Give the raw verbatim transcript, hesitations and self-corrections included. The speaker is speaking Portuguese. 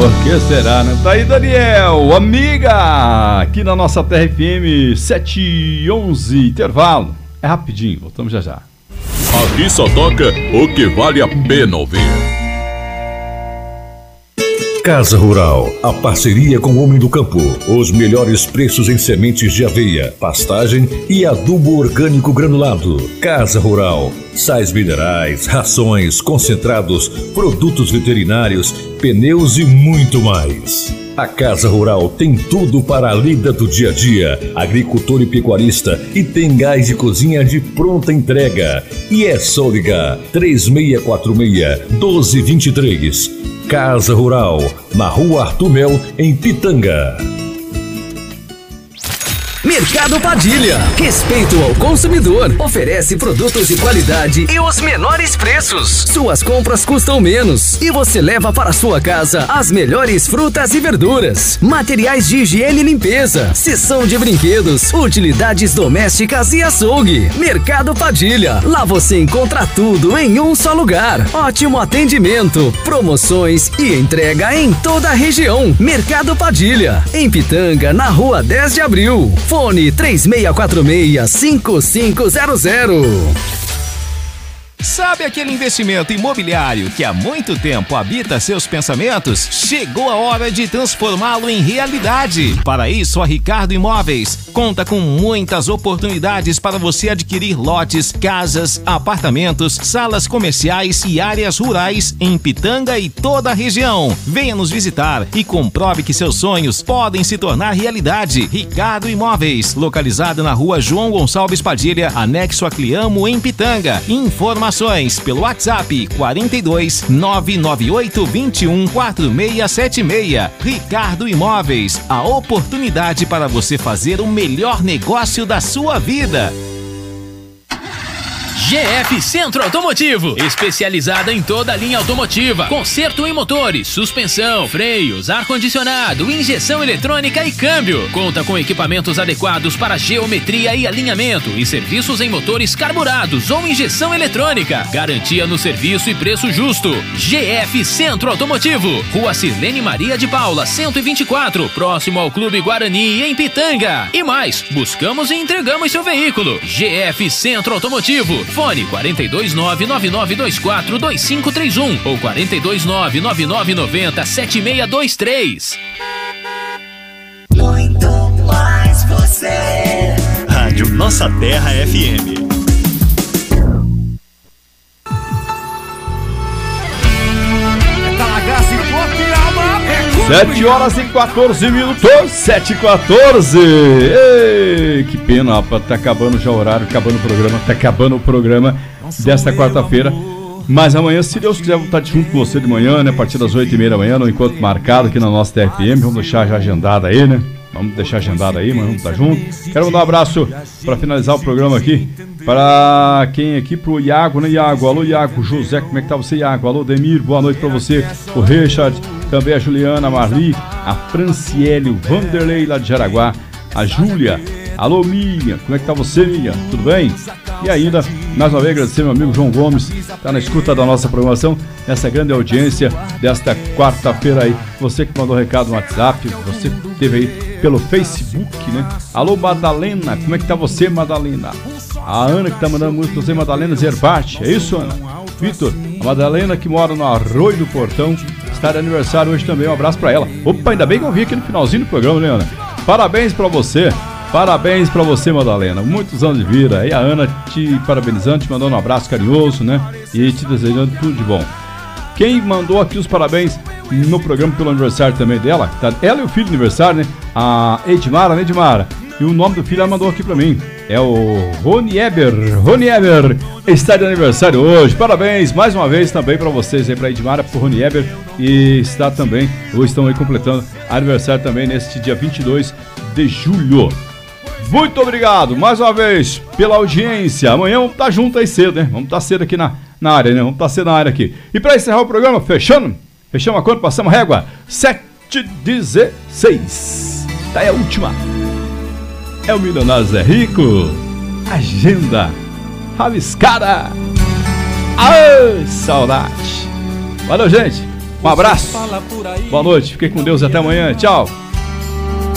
Por que será, né? Tá aí, Daniel, amiga, aqui na nossa Terra F M sete e onze, intervalo. É rapidinho, voltamos já já. Aqui só toca o que vale a pena ouvir. Casa Rural, a parceria com o Homem do Campo. Os melhores preços em sementes de aveia, pastagem e adubo orgânico granulado. Casa Rural, sais minerais, rações, concentrados, produtos veterinários, pneus e muito mais. A Casa Rural tem tudo para a lida do dia a dia, agricultor e pecuarista, e tem gás de cozinha de pronta entrega. E é só ligar três seis quatro seis, um dois dois três. Casa Rural, na Rua Arthur Mel, em Pitanga. Mercado Padilha, respeito ao consumidor, oferece produtos de qualidade e os menores preços. Suas compras custam menos e você leva para sua casa as melhores frutas e verduras, materiais de higiene e limpeza, seção de brinquedos, utilidades domésticas e açougue. Mercado Padilha, lá você encontra tudo em um só lugar. Ótimo atendimento, promoções e entrega em toda a região. Mercado Padilha, em Pitanga, na Rua dez de abril. Fone três seis quatro seis, cinco cinco zero zero. Sabe aquele investimento imobiliário que há muito tempo habita seus pensamentos? Chegou a hora de transformá-lo em realidade. Para isso, a Ricardo Imóveis conta com muitas oportunidades para você adquirir lotes, casas, apartamentos, salas comerciais e áreas rurais em Pitanga e toda a região. Venha nos visitar e comprove que seus sonhos podem se tornar realidade. Ricardo Imóveis, localizado na Rua João Gonçalves Padilha, anexo a Cliamo, em Pitanga. Informações pelo WhatsApp quatro dois nove nove oito dois um quatro seis sete seis. Ricardo Imóveis, a oportunidade para você fazer o melhor negócio da sua vida. G F Centro Automotivo, especializada em toda a linha automotiva, conserto em motores, suspensão, freios, ar-condicionado, injeção eletrônica e câmbio. Conta com equipamentos adequados para geometria e alinhamento e serviços em motores carburados ou injeção eletrônica. Garantia no serviço e preço justo. G F Centro Automotivo, Rua Sirlene Maria de Paula, cento e vinte e quatro, próximo ao Clube Guarani, em Pitanga. E mais, buscamos e entregamos seu veículo. G F Centro Automotivo. Fone quatro dois nove nove nove dois quatro dois cinco três um ou quatro dois nove nove nove nove zero sete seis dois três. Muito mais você. Rádio Nossa Terra F M. Sete horas e quatorze minutos, sete e quatorze. Ei, que pena, rapaz, tá acabando já o horário, acabando o programa, tá acabando o programa desta quarta-feira. Mas amanhã, se Deus quiser, vou estar junto com você de manhã, né? A partir das oito e meia da manhã, no encontro marcado aqui na nossa T F M. Vamos deixar já agendado aí, né? Vamos deixar agendado aí, mas vamos estar junto. Quero mandar um abraço para finalizar o programa aqui. Para quem aqui, pro Iago, né, Iago? Alô, Iago, José, como é que tá você, Iago? Alô, Demir, boa noite para você. O Richard, também a Juliana, a Marli, a Franciele, o Vanderlei lá de Jaraguá, a Júlia. Alô, Miriam, como é que tá você, Miriam? Tudo bem? E ainda, mais uma vez, agradecer meu amigo João Gomes, tá na escuta da nossa programação, nessa grande audiência desta quarta-feira aí. Você que mandou recado no WhatsApp, você que teve aí pelo Facebook, né? Alô, Madalena, como é que tá você, Madalena? A Ana que tá mandando música pra você, Madalena Zerbati, é isso, Ana? Vitor, a Madalena que mora no Arroio do Portão, está de aniversário hoje também, um abraço pra ela. Opa, ainda bem que eu vi aqui no finalzinho do programa, né, Ana? Parabéns pra você. Parabéns pra você, Madalena, muitos anos de vida. E a Ana te parabenizando, te mandando um abraço carinhoso, né? E te desejando tudo de bom. Quem mandou aqui os parabéns no programa pelo aniversário também dela, tá? Ela e o filho do aniversário, né? A Edmara, né, Edmara? E o nome do filho ela mandou aqui pra mim. É o Rony Eber. Rony Eber está de aniversário hoje. Parabéns mais uma vez também pra vocês aí, pra Edmara, pro Rony Eber. E está também, ou estão aí completando aniversário também neste dia vinte e dois de julho. Muito obrigado mais uma vez pela audiência. Amanhã vamos estar juntos aí cedo, né? Vamos estar cedo aqui na, na área, né? Vamos estar cedo na área aqui. E para encerrar o programa, fechando, fechamos a conta, passamos a régua. sete e dezesseis. Tá aí a última. É o Milionário Zé Rico. Agenda rabiscada. Ai, saudade. Valeu, gente. Um abraço. Boa noite. Fiquem com Deus. Até amanhã. Tchau.